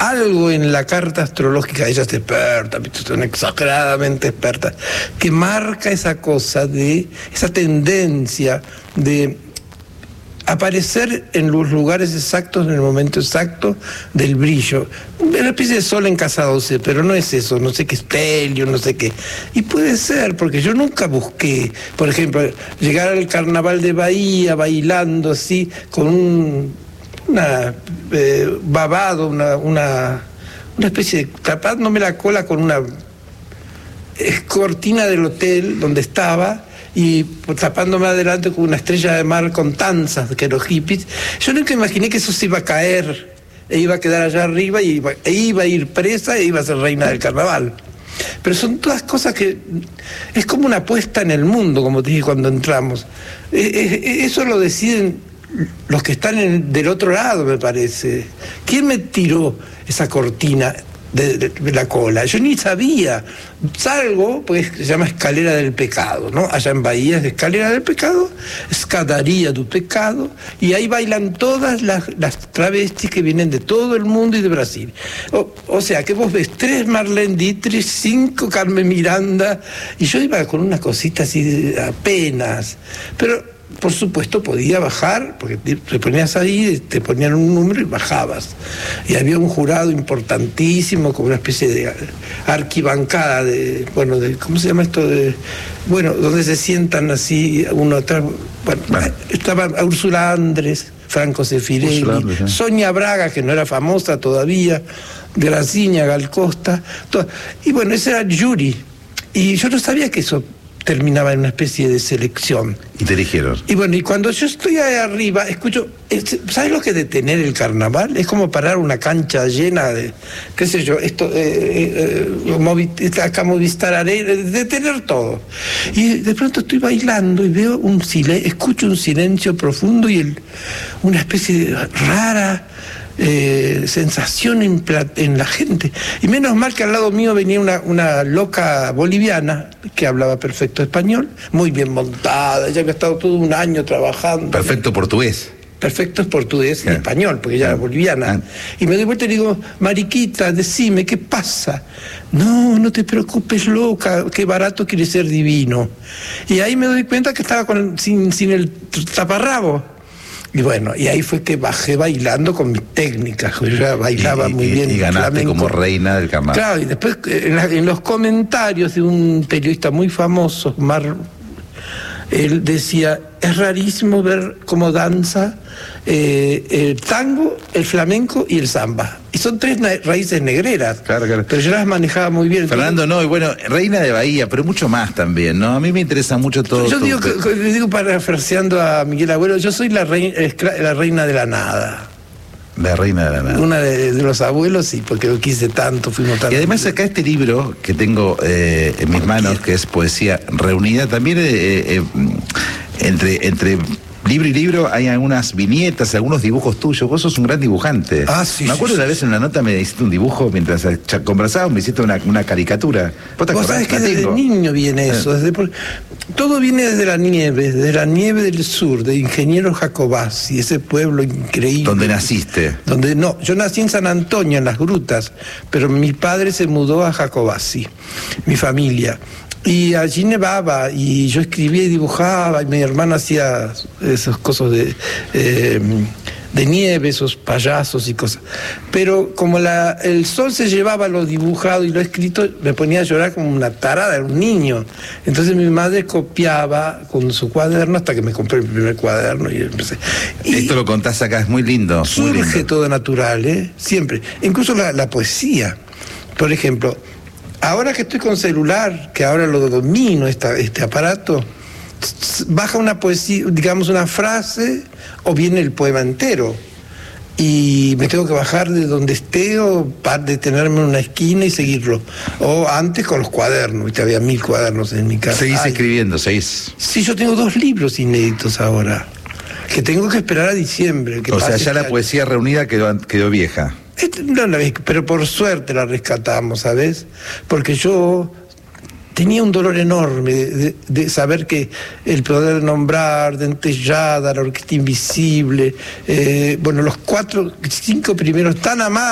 algo en la carta astrológica, ella es experta, son exageradamente expertas, que marca esa cosa de, esa tendencia de aparecer en los lugares exactos, en el momento exacto del brillo. Una especie de sol en casa 12, pero no es eso, no sé qué es Pelio, no sé qué. Y puede ser, porque yo nunca busqué, por ejemplo, llegar al carnaval de Bahía bailando así, con babado, una especie de, tapándome la cola con una cortina del hotel donde estaba, y tapándome adelante con una estrella de mar con tanzas, que los hippies. Yo nunca imaginé que eso se iba a caer, e iba a quedar allá arriba, e iba a ir presa, e iba a ser reina del carnaval. Pero son todas cosas que es como una apuesta en el mundo, como te dije cuando entramos. Eso lo deciden los que están del otro lado, me parece. ¿Quién me tiró esa cortina de la cola? Yo ni sabía. Salgo, pues se llama escalera del pecado, ¿no? Allá en Bahía es escalera del pecado, escadaría du pecado, y ahí bailan todas las travestis que vienen de todo el mundo y de Brasil. O sea, que vos ves 3 Marlene Dietrich, 5 Carmen Miranda, y yo iba con una cosita así apenas, pero por supuesto podía bajar, porque te ponías ahí, te ponían un número y bajabas. Y había un jurado importantísimo, como una especie de arquibancada ¿cómo se llama esto? Donde se sientan así uno atrás. Bueno, estaba Úrsula Andrés, Franco Sefirelli, Sonia Braga, que no era famosa todavía, Graciña, Gal Costa, y bueno, ese era el jury. Y yo no sabía que eso terminaba en una especie de selección. Y te eligieron. Y bueno, y cuando yo estoy ahí arriba, escucho, ¿sabes lo que es detener el carnaval? Es como parar una cancha llena de, qué sé yo, acá Movistar Arena, detener todo. Y de pronto estoy bailando y veo escucho un silencio profundo y una especie de rara sensación en la gente. Y menos mal que al lado mío venía una loca boliviana que hablaba perfecto español, muy bien montada, ella había estado todo un año trabajando. Perfecto portugués. Perfecto portugués y español, porque ella era boliviana. Y me doy vuelta y le digo, Mariquita, decime, ¿qué pasa? No te preocupes, loca, qué barato quiere ser divino. Y ahí me doy cuenta que estaba sin el taparrabo. Y bueno, y ahí fue que bajé bailando con mis técnicas, yo ya bailaba muy bien. Y ganaste flamenco, como reina del carnaval. Claro, y después en los comentarios de un periodista muy famoso, él decía, es rarísimo ver cómo danza el tango, el flamenco y el samba. Y son 3 raíces negreras. Claro. Pero yo las manejaba muy bien. Fernando, no, y bueno, reina de Bahía, pero mucho más también, ¿no? A mí me interesa mucho todo. Yo digo parafraseando a Miguel Abuelo, yo soy la reina de la nada. La reina de la nada. Una de los abuelos, sí, porque lo quise tanto, fuimos tanto. Y además acá este libro que tengo en mis manos, que es Poesía Reunida, también entre libro y libro hay algunas viñetas, algunos dibujos tuyos. Vos sos un gran dibujante. Sí. Me acuerdo una vez en una nota me hiciste un dibujo mientras conversábamos, me hiciste una caricatura. Vos sabés que desde niño viene eso. Todo viene desde la nieve del sur, de Ingeniero Jacobacci, ese pueblo increíble. ¿Dónde naciste? Yo nací en San Antonio, en las grutas, pero mi padre se mudó a Jacobacci, mi familia. Y allí nevaba, y yo escribía y dibujaba, y mi hermana hacía esos cosas de nieve, esos payasos y cosas. Pero como el sol se llevaba lo dibujado y lo escrito, me ponía a llorar como una tarada, era un niño. Entonces mi madre copiaba con su cuaderno hasta que me compré el primer cuaderno y empecé. Esto lo contás acá, es muy lindo. Surge todo natural, siempre. Incluso la poesía. Por ejemplo, ahora que estoy con celular, que ahora lo domino, este aparato, baja una poesía, digamos una frase, o viene el poema entero. Y me tengo que bajar de donde esté o detenerme en una esquina y seguirlo. O antes con los cuadernos, ¿viste? Había 1000 cuadernos en mi casa. ¿Seguís escribiendo? Sí, yo tengo 2 libros inéditos ahora, que tengo que esperar a diciembre. O sea, ya la Poesía Reunida quedó vieja. Pero por suerte la rescatamos, ¿sabes? Porque yo tenía un dolor enorme de saber que el poder nombrar, Dentellada, la Orquesta Invisible, los 5 primeros tan amados,